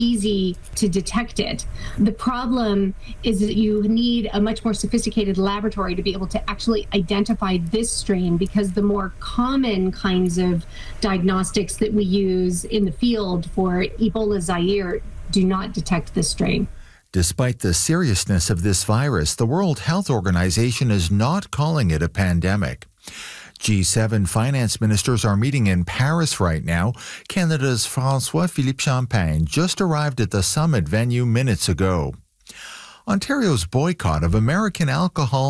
easy to detect it. The problem is that you need a much more sophisticated laboratory to be able to actually identify this strain, because the more common kinds of diagnostics that we use in the field for Ebola Zaire do not detect this strain. Despite the seriousness of this virus, the World Health Organization is not calling it a pandemic. G7 finance ministers are meeting in Paris right now. Canada's François-Philippe Champagne just arrived at the summit venue minutes ago. Ontario's boycott of American alcohol